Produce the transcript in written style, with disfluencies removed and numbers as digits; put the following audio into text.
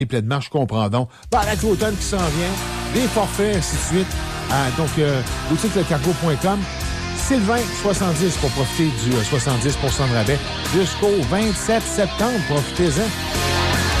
pleinement, je comprends donc. Avec l'automne qui s'en vient, des forfaits, ainsi de suite. Boutique lecargo.com. Sylvain, 70 pour profiter du 70% de rabais jusqu'au 27 septembre. Profitez-en.